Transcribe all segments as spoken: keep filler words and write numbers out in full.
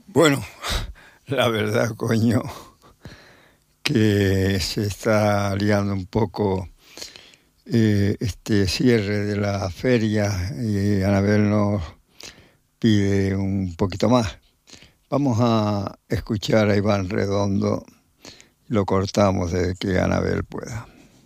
Bueno, la verdad, coño, que se está liando un poco eh, este cierre de la feria y Anabel nos pide un poquito más. Vamos a escuchar a Iván Redondo, lo cortamos desde que Anabel pueda.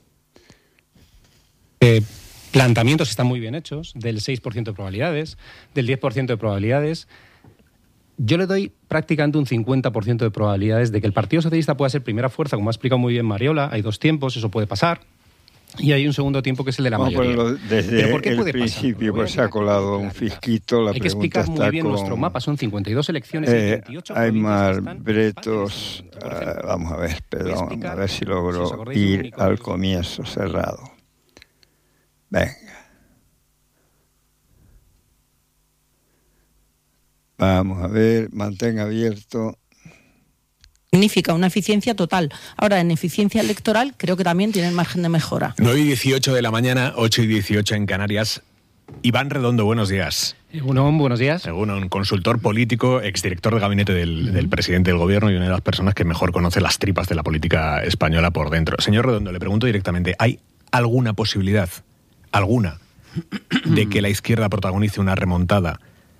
Eh, planteamientos están muy bien hechos, del seis por ciento de probabilidades, del diez por ciento de probabilidades. Yo le doy prácticamente un cincuenta por ciento de probabilidades de que el Partido Socialista pueda ser primera fuerza, como ha explicado muy bien Mariola. Hay dos tiempos, eso puede pasar. Y hay un segundo tiempo que es el de la Vamos mayoría. Bueno, desde ¿Pero por qué el puede principio pasar? pues se ha colado un fisquito. La hay que explicar muy bien con... nuestro mapa. Son cincuenta y dos elecciones y eh, veintiocho Aymar provincias que están Bretos, en empate en este momento. uh, vamos a ver, perdón, explicar, a ver si logro si os ir único, al comienzo cerrado. Venga. Vamos a ver, mantenga abierto. Significa una eficiencia total. Ahora, en eficiencia electoral, creo que también tienen margen de mejora. nueve y dieciocho de la mañana, ocho y dieciocho en Canarias. Iván Redondo, buenos días. Egunon, buenos días. Egunon, consultor político, exdirector de gabinete del, del presidente del gobierno y una de las personas que mejor conoce las tripas de la política española por dentro. Señor Redondo, le pregunto directamente, ¿hay alguna posibilidad, alguna, de que la izquierda protagonice una remontada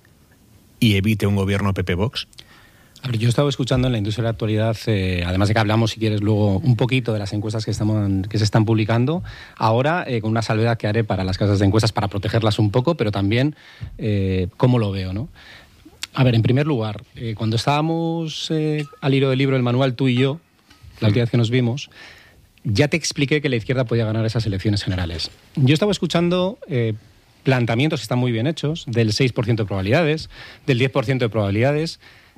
y evite un gobierno P P-Vox? A ver, yo he estado escuchando en la industria de la actualidad, eh, además de que hablamos, si quieres, luego un poquito de las encuestas que, estamos, que se están publicando, ahora eh, con una salvedad que haré para las casas de encuestas para protegerlas un poco, pero también eh, cómo lo veo, ¿no? A ver, en primer lugar, eh, cuando estábamos eh, al hilo del libro, el manual, tú y yo, la última vez que nos vimos, ya te expliqué que la izquierda podía ganar esas elecciones generales. Yo estaba escuchando... Eh, planteamientos que están muy bien hechos, del seis por ciento de probabilidades, del diez por ciento de probabilidades.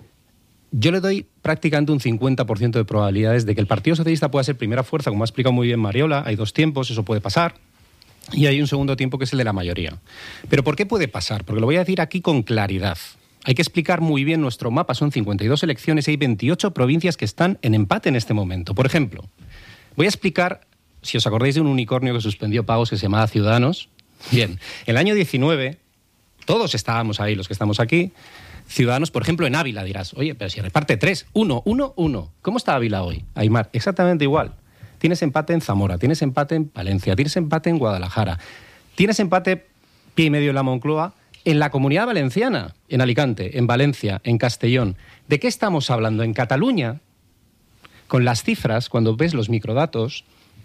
Yo le doy prácticamente un cincuenta por ciento de probabilidades de que el Partido Socialista pueda ser primera fuerza, como ha explicado muy bien Mariola. Hay dos tiempos, eso puede pasar. Y hay un segundo tiempo que es el de la mayoría. ¿Pero por qué puede pasar? Porque lo voy a decir aquí con claridad. Hay que explicar muy bien nuestro mapa. Son cincuenta y dos elecciones y hay veintiocho provincias que están en empate en este momento. Por ejemplo, voy a explicar, si os acordáis de un unicornio que suspendió pagos que se llamaba Ciudadanos. Bien, en el año diecinueve, todos estábamos ahí, los que estamos aquí. Ciudadanos, por ejemplo, en Ávila, dirás, oye, pero si reparte tres, uno, uno, uno. ¿Cómo está Ávila hoy? Aymar, exactamente igual. Tienes empate en Zamora, tienes empate en Palencia, tienes empate en Guadalajara, tienes empate pie y medio en la Moncloa, en la Comunidad Valenciana, en Alicante, en Valencia, en Castellón. ¿De qué estamos hablando? En Cataluña, con las cifras, cuando ves los microdatos,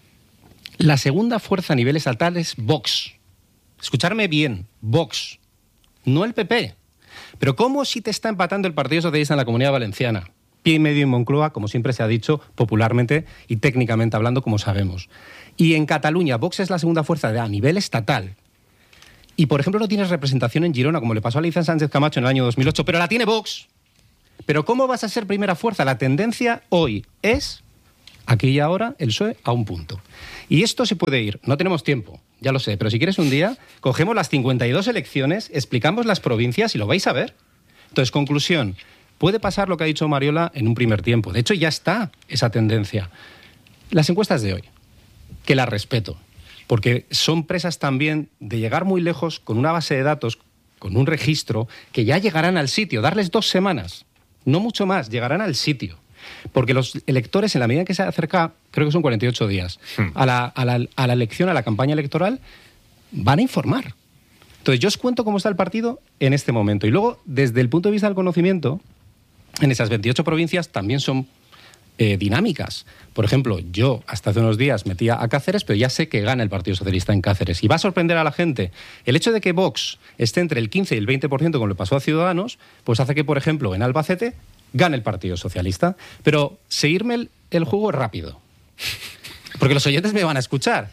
la segunda fuerza a nivel estatal es Vox. Escucharme bien, Vox, no el P P. Pero ¿cómo si te está empatando el Partido Socialista en la Comunidad Valenciana? Pie y medio en Moncloa, como siempre se ha dicho popularmente y técnicamente hablando, como sabemos. Y en Cataluña, Vox es la segunda fuerza a nivel estatal. Y, por ejemplo, no tienes representación en Girona, como le pasó a Alicia Sánchez Camacho en el año dos mil ocho, pero la tiene Vox. Pero ¿cómo vas a ser primera fuerza? La tendencia hoy es, aquí y ahora, el P S O E a un punto. Y esto se puede ir, no tenemos tiempo, ya lo sé, pero si quieres un día, cogemos las cincuenta y dos elecciones, explicamos las provincias y lo vais a ver. Entonces, conclusión, puede pasar lo que ha dicho Mariola en un primer tiempo. De hecho, ya está esa tendencia. Las encuestas de hoy, que las respeto, porque son presas también de llegar muy lejos con una base de datos, con un registro, que ya llegarán al sitio, darles dos semanas, no mucho más, llegarán al sitio. Porque los electores, en la medida que se acerca, creo que son cuarenta y ocho días, a la, a, la, a la elección, a la campaña electoral, van a informar. Entonces, yo os cuento cómo está el partido en este momento. Y luego, desde el punto de vista del conocimiento, en esas veintiocho provincias también son eh, dinámicas. Por ejemplo, yo hasta hace unos días metía a Cáceres, pero ya sé que gana el Partido Socialista en Cáceres. Y va a sorprender a la gente. El hecho de que Vox esté entre el quince y el veinte por ciento, como le pasó a Ciudadanos, pues hace que, por ejemplo, en Albacete gane el Partido Socialista. Pero seguirme el, el juego rápido, porque los oyentes me van a escuchar.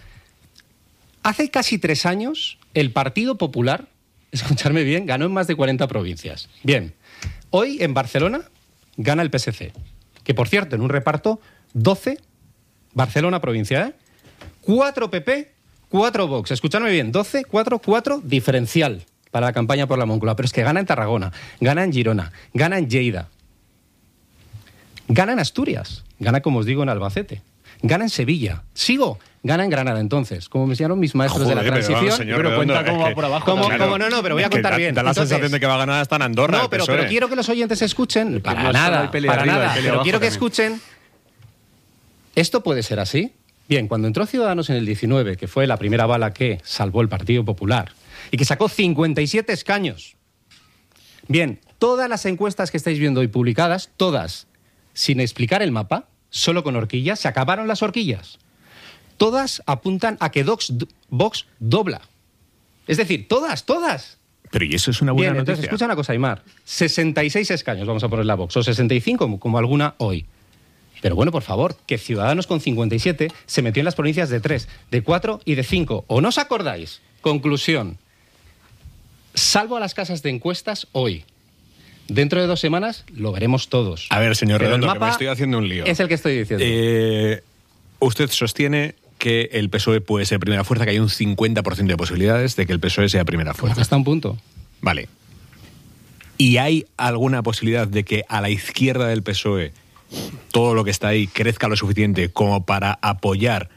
Hace casi tres años, el Partido Popular, escucharme bien, ganó en más de cuarenta provincias. Bien, hoy en Barcelona gana el P S C, que por cierto, en un reparto, doce, Barcelona provincia, ¿eh? cuatro P P, cuatro Vox. Escuchadme bien, doce, cuatro, cuatro, diferencial para la campaña por la Moncloa. Pero es que gana en Tarragona, gana en Girona, gana en Lleida, gana en Asturias, gana, como os digo, en Albacete, gana en Sevilla. Sigo, gana en Granada. Entonces, como me enseñaron mis maestros Joder, de la pero transición... vamos, señor pero Redondo, cuenta cómo es va por abajo. Como, también. como no, no, pero voy a Es que contar da, bien. Da la Entonces, sensación de que va a ganar hasta en Andorra. no, pero, el P S O E. pero quiero que los oyentes escuchen, Que para no está nada, el pelea para arriba, el nada, pelea pero abajo quiero que también. escuchen, ¿esto puede ser así? Bien, cuando entró Ciudadanos en el diecinueve, que fue la primera bala que salvó el Partido Popular, y que sacó cincuenta y siete escaños, bien, todas las encuestas que estáis viendo hoy publicadas, todas, sin explicar el mapa, solo con horquillas, se acabaron las horquillas. Todas apuntan a que Vox, Vox dobla. Es decir, todas, todas. Pero ¿y eso es una buena Bien, noticia? entonces escucha una cosa, Aimar. sesenta y seis escaños vamos a ponerle a Vox, o sesenta y cinco como, como alguna hoy. Pero bueno, por favor, que Ciudadanos con cincuenta y siete se metió en las provincias de tres, de cuatro y de cinco. ¿O no os acordáis? Conclusión. Salvo a las casas de encuestas hoy. Dentro de dos semanas lo veremos todos. A ver, señor Pero el Redondo, que me mapa estoy haciendo un lío. Es el que estoy diciendo. Eh, usted sostiene que el P S O E puede ser primera fuerza, que hay un cincuenta por ciento de posibilidades de que el P S O E sea primera fuerza. Hasta un punto. Vale. ¿Y hay alguna posibilidad de que a la izquierda del P S O E todo lo que está ahí crezca lo suficiente como para apoyar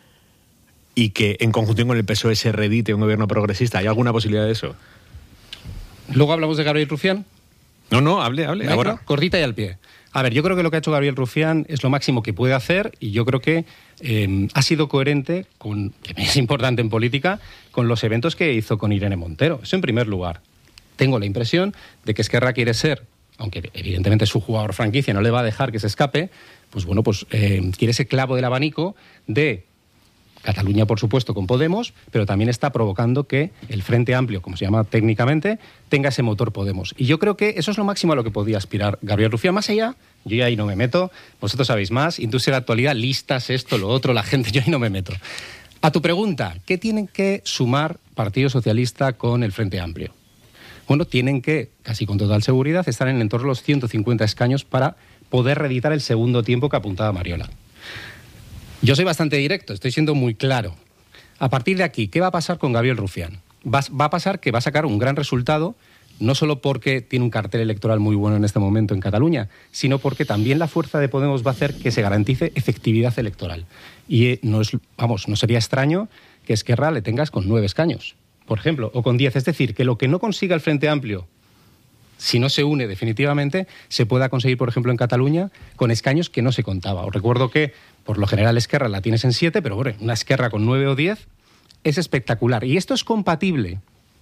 y que en conjunción con el P S O E se reedite un gobierno progresista? ¿Hay alguna posibilidad de eso? Luego hablamos de Gabriel Rufián. No, no, hable, hable. Venga, Ahora. cortita y al pie. A ver, yo creo que lo que ha hecho Gabriel Rufián es lo máximo que puede hacer y yo creo que eh, ha sido coherente, con, que es importante en política, con los eventos que hizo con Irene Montero. Eso en primer lugar. Tengo la impresión de que Esquerra quiere ser, aunque evidentemente su jugador franquicia no le va a dejar que se escape, pues bueno, pues eh, quiere ese clavo del abanico de Cataluña, por supuesto, con Podemos, pero también está provocando que el Frente Amplio, como se llama técnicamente, tenga ese motor Podemos. Y yo creo que eso es lo máximo a lo que podía aspirar Gabriel Rufián. Más allá, yo ya ahí no me meto, vosotros sabéis más, industria de la actualidad, listas, esto, lo otro, la gente, yo ahí no me meto. A tu pregunta, ¿qué tienen que sumar Partido Socialista con el Frente Amplio? Bueno, tienen que, casi con total seguridad, estar en el entorno de los ciento cincuenta escaños para poder reeditar el segundo tiempo que apuntaba Mariola. Yo soy bastante directo, estoy siendo muy claro. A partir de aquí, ¿qué va a pasar con Gabriel Rufián? Va, va a pasar que va a sacar un gran resultado, no solo porque tiene un cartel electoral muy bueno en este momento en Cataluña, sino porque también la fuerza de Podemos va a hacer que se garantice efectividad electoral. Y eh, no es, vamos, no sería extraño que Esquerra le tengas con nueve escaños, por ejemplo, o con diez. Es decir, que lo que no consiga el Frente Amplio, si no se une definitivamente, se pueda conseguir, por ejemplo, en Cataluña, con escaños que no se contaba. Os recuerdo que, por lo general, Esquerra la tienes en siete, pero bueno, una Esquerra con nueve o diez es espectacular. Y esto es compatible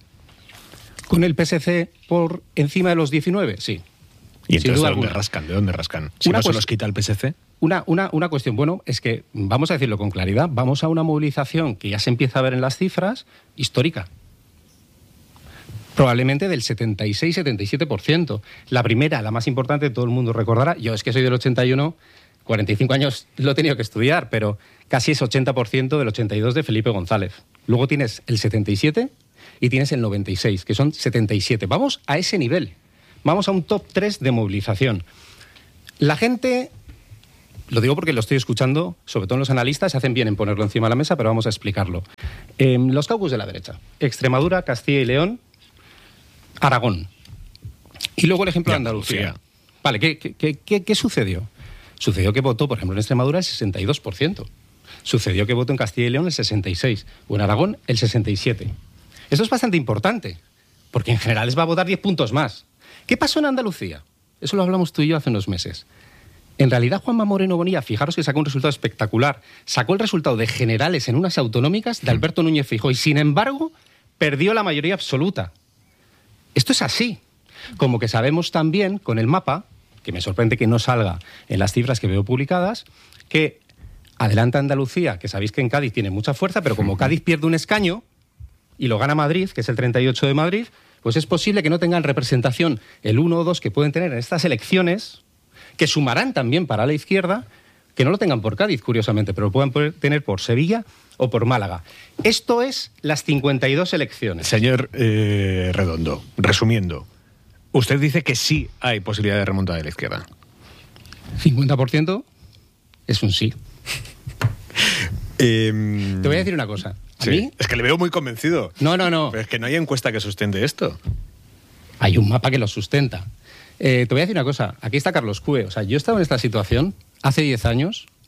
con el P S C por encima de los diecinueve, sí. ¿Y entonces Sin duda de dónde alguna. rascan? ¿De dónde rascan? Si Una no se cuest- los quita el P S C. Una, una, una cuestión, bueno, es que, vamos a decirlo con claridad, vamos a una movilización que ya se empieza a ver en las cifras, histórica. Probablemente del setenta y seis setenta y siete por ciento. La primera, la más importante, todo el mundo recordará, yo es que soy del ochenta y uno, cuarenta y cinco años lo he tenido que estudiar, pero casi es ochenta por ciento del ochenta y dos de Felipe González. Luego tienes el setenta y siete y tienes el noventa y seis, que son setenta y siete. Vamos a ese nivel. Vamos a un top tres de movilización. La gente, lo digo porque lo estoy escuchando, sobre todo en los analistas, hacen bien en ponerlo encima de la mesa, pero vamos a explicarlo. Eh, los caucus de la derecha. Extremadura, Castilla y León, Aragón. Y luego el ejemplo Y de Andalucía. Andalucía. Vale, ¿qué, qué, qué, ¿qué sucedió? Sucedió que votó, por ejemplo, en Extremadura el sesenta y dos por ciento. Sucedió que votó en Castilla y León el sesenta y seis por ciento. O en Aragón el sesenta y siete por ciento. Esto es bastante importante, porque en general les va a votar diez puntos más. ¿Qué pasó en Andalucía? Eso lo hablamos tú y yo hace unos meses. En realidad, Juanma Moreno Bonilla, fijaros que sacó un resultado espectacular. Sacó el resultado de generales en unas autonómicas de Alberto Núñez Feijóo y, sin embargo, perdió la mayoría absoluta. Esto es así. Como que sabemos también, con el mapa, que me sorprende que no salga en las cifras que veo publicadas, que adelanta Andalucía, que sabéis que en Cádiz tiene mucha fuerza, pero como Cádiz pierde un escaño y lo gana Madrid, que es el treinta y ocho de Madrid, pues es posible que no tengan representación el uno o dos que pueden tener en estas elecciones, que sumarán también para la izquierda, que no lo tengan por Cádiz, curiosamente, pero lo puedan poder tener por Sevilla o por Málaga. Esto es las cincuenta y dos elecciones. Señor eh, Redondo, resumiendo, usted dice que sí hay posibilidad de remontada de la izquierda. cincuenta por ciento es un sí. Eh, Te voy a decir una cosa. ¿A sí, mí? es que le veo muy convencido. No, no, no. Pero es que no hay encuesta que sustente esto. Hay un mapa que lo sustenta. Eh, te voy a decir una cosa. Aquí está Carlos Cue. O sea, yo estaba en esta situación hace diez años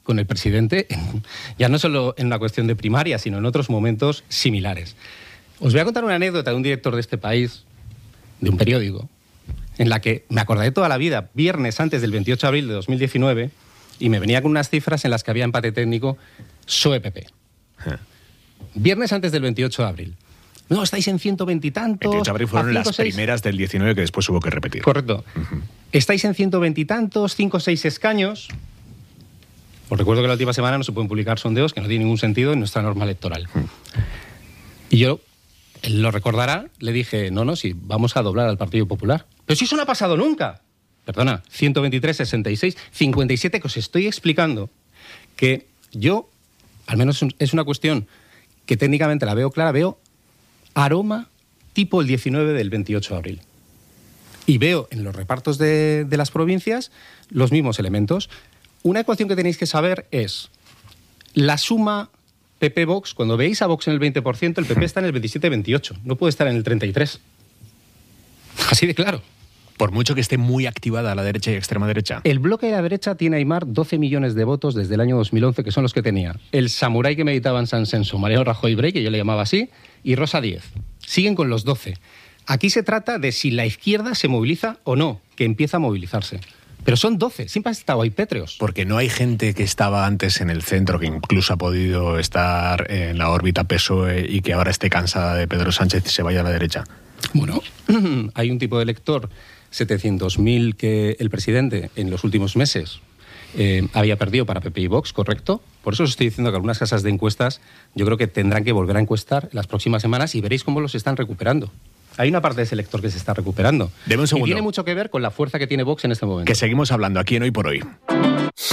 con el presidente, ya no solo en una cuestión de primaria, sino en otros momentos similares. Os voy a contar una anécdota de un director de este país, de un periódico, en la que me acordaré toda la vida, viernes antes del veintiocho de abril de dos mil diecinueve, y me venía con unas cifras en las que había empate técnico P S O E-P P. Viernes antes del veintiocho de abril. No, estáis en ciento veinte y tantos. veintiocho de abril fueron las seis... primeras del diecinueve que después hubo que repetir. Correcto. Uh-huh. Estáis en ciento veinte y tantos, cinco o seis escaños. Os recuerdo que la última semana no se pueden publicar sondeos, que no tiene ningún sentido en nuestra norma electoral. Uh-huh. Y yo, él lo recordará, le dije, no, no, sí, vamos a doblar al Partido Popular. Pero si eso no ha pasado nunca. Perdona, ciento veintitrés, sesenta y seis, cincuenta y siete, que os estoy explicando que yo, al menos es una cuestión que técnicamente la veo clara, veo aroma tipo el diecinueve del veintiocho de abril. Y veo en los repartos de, de las provincias los mismos elementos. Una ecuación que tenéis que saber es la suma P P-Vox. Cuando veis a Vox en el veinte por ciento, el P P está en el veintisiete veintiocho. No puede estar en el treinta y tres. Así de claro. Por mucho que esté muy activada la derecha y extrema derecha. El bloque de la derecha tiene, Aimar, doce millones de votos desde el año dos mil once, que son los que tenía el samurái que meditaba en San Senso, Mariano Rajoy Brey, que yo le llamaba así, y Rosa Díez. Siguen con los doce. Aquí se trata de si la izquierda se moviliza o no, que empieza a movilizarse. Pero son doce, siempre han estado ahí pétreos. Porque no hay gente que estaba antes en el centro, que incluso ha podido estar en la órbita P S O E y que ahora esté cansada de Pedro Sánchez y se vaya a la derecha. Bueno, hay un tipo de elector, setecientos mil, que el presidente en los últimos meses eh, había perdido para P P y Vox, ¿correcto? Por eso os estoy diciendo que algunas casas de encuestas yo creo que tendrán que volver a encuestar las próximas semanas y veréis cómo los están recuperando. Hay una parte de ese elector que se está recuperando. Deme un segundo. Y tiene mucho que ver con la fuerza que tiene Vox en este momento. Que seguimos hablando aquí en Hoy por Hoy.